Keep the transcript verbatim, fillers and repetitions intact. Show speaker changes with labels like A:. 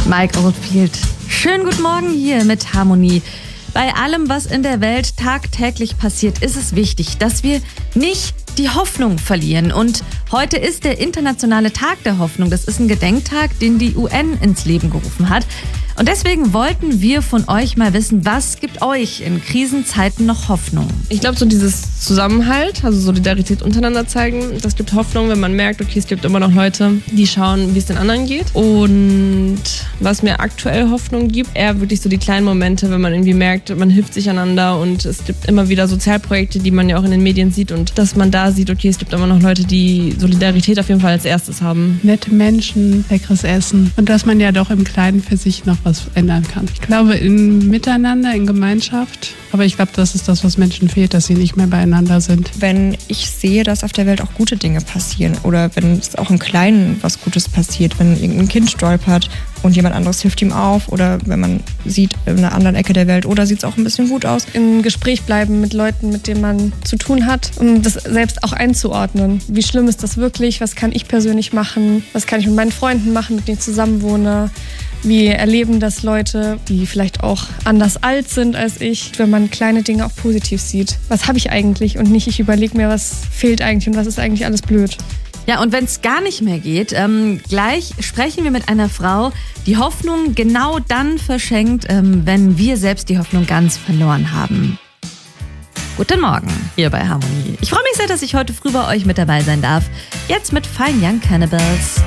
A: Mike Oldfield. Schönen guten Morgen hier mit Harmonie. Bei allem, was in der Welt tagtäglich passiert, ist es wichtig, dass wir nicht die Hoffnung verlieren. Und heute ist der internationale Tag der Hoffnung. Das ist ein Gedenktag, den die U N ins Leben gerufen hat. Und deswegen wollten wir von euch mal wissen, was gibt euch in Krisenzeiten noch Hoffnung?
B: Ich glaube, so dieses Zusammenhalt, also Solidarität untereinander zeigen, das gibt Hoffnung, wenn man merkt, okay, es gibt immer noch Leute, die schauen, wie es den anderen geht. Und was mir aktuell Hoffnung gibt, eher wirklich so die kleinen Momente, wenn man irgendwie merkt, man hilft sich einander und es gibt immer wieder Sozialprojekte, die man ja auch in den Medien sieht und dass man da sieht, okay, es gibt immer noch Leute, die Solidarität auf jeden Fall als erstes haben.
C: Nette Menschen, leckeres Essen und dass man ja doch im Kleinen für sich noch was ändern kann. Ich glaube in Miteinander, in Gemeinschaft, aber ich glaube, das ist das, was Menschen fehlt, dass sie nicht mehr beieinander sind.
D: Wenn ich sehe, dass auf der Welt auch gute Dinge passieren oder wenn es auch im Kleinen was Gutes passiert, wenn irgendein Kind stolpert und jemand anderes hilft ihm auf oder wenn man sieht in einer anderen Ecke der Welt oder sieht es auch ein bisschen gut aus.
E: Im Gespräch bleiben mit Leuten, mit denen man zu tun hat, um das selbst auch einzuordnen. Wie schlimm ist das wirklich? Was kann ich persönlich machen? Was kann ich mit meinen Freunden machen, mit denen ich zusammenwohne? Wie erleben das Leute, die vielleicht auch anders alt sind als ich, wenn man kleine Dinge auch positiv sieht. Was habe ich eigentlich und nicht, ich überlege mir, was fehlt eigentlich und was ist eigentlich alles blöd.
A: Ja, und wenn es gar nicht mehr geht, ähm, gleich sprechen wir mit einer Frau, die Hoffnung genau dann verschenkt, ähm, wenn wir selbst die Hoffnung ganz verloren haben. Guten Morgen hier bei Harmonie. Ich freue mich sehr, dass ich heute früh bei euch mit dabei sein darf. Jetzt mit Fine Young Cannibals.